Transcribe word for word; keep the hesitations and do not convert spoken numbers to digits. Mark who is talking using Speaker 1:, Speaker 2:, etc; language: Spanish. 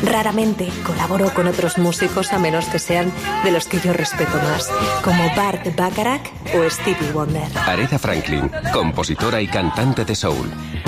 Speaker 1: Raramente colaboro con otros músicos a menos que sean de los que yo respeto más, como Burt Bacharach o Stevie Wonder.
Speaker 2: Aretha Franklin, compositora y cantante de soul.